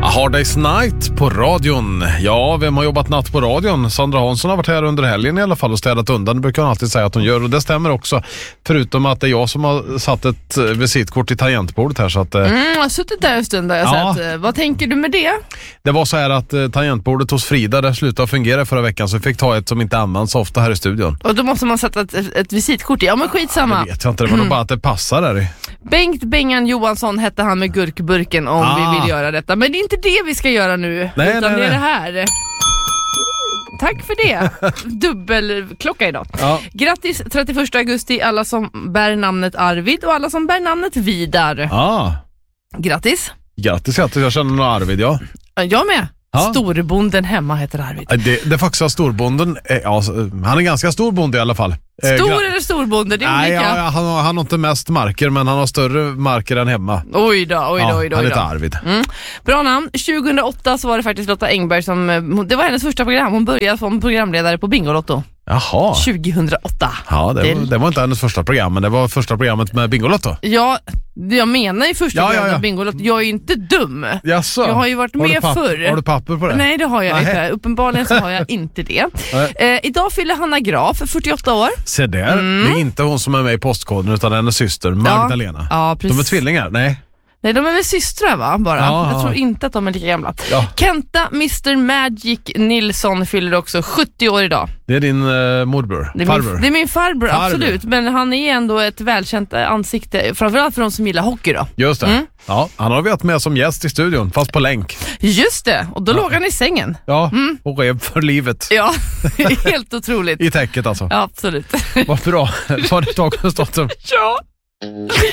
Hard Day's Night på radion. Ja, vem har jobbat natt på radion? Sandra Hansson har varit här under helgen i alla fall och städat undan. Det brukar hon alltid säga att hon gör, och det stämmer också. Förutom att det är jag som har satt ett visitkort i tangentbordet här. Så att, jag har suttit där en stund. Vad tänker du med det? Det var så här att tangentbordet hos Frida där slutade fungera förra veckan, så vi fick ta ett som inte används så ofta här i studion. Och då måste man sätta ett visitkort i. Ja, men skitsamma. Det vet jag inte, det var nog bara att det passar där i. Bengt Bengan Johansson hette han med gurkburken om vi vill göra detta. Men det är inte det vi ska göra nu, nej, utan nej. det är det här. Tack för det. Dubbelklocka idag. Ja. Grattis 31 augusti alla som bär namnet Arvid och alla som bär namnet Vidar. Grattis. Grattis, jag känner någon Arvid, ja. Jag med. Storbonden hemma heter Arvid. Det är faktiskt storbonden. Han är ganska stor bonde i alla fall. Stor eller storbonde? Det är olika. Han har inte mest marker, men han har större marker än hemma. Oj då. Han heter Arvid. Bra namn. 2008 så var det faktiskt Lotta Engberg som... Det var hennes första program. Hon började som programledare på Bingolotto. Jaha. 2008. Ja, det var inte hennes första program, men det var första programmet med Bingolotto. Ja, jag menar ju första programmet med Bingolotto. Jag är ju inte dum. Jaså? Jag har ju varit med förr. Har du papper på det? Nej, det har jag inte. Uppenbarligen så har jag inte det. Idag fyller Hanna Graf 48 år. Se där. Det är inte hon som är med i postkoden, utan hennes syster Magdalena. Ja, precis. De är tvillingar, nej. Nej, de är väl systrar va? Bara. Jag tror inte att de är lika gamla. Kenta Mr. Magic Nilsson fyller också 70 år idag. Det är din morbror, farbror. Det är min farbror, absolut. Men han är ändå ett välkänt ansikte, framförallt för de som gillar hockey då. Just det. Ja, han har varit med som gäst i studion, fast på länk. Just det, och då låg han i sängen. Ja, och rev för livet. Ja, helt otroligt. I täcket alltså. Ja, absolut. Vad bra. Var det dagens datum? Ja.